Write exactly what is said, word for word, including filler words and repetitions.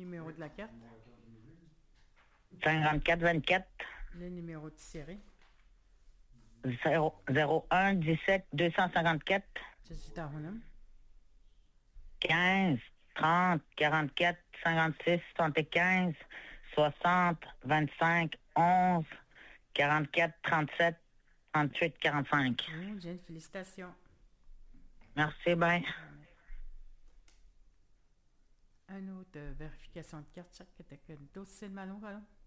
Numéro de la carte. cinquante-quatre vingt-quatre Le numéro de série. zéro un dix-sept deux cent cinquante-quatre Jésus Tarounam. quinze trente quarante-quatre cinquante-six soixante-quinze soixante vingt-cinq onze quarante-quatre trente-sept trente-huit quarante-cinq. Oh, Jen, félicitations. Merci, bye. Un autre euh, vérification de carte, chaque que t'as que dossier de malon, alors.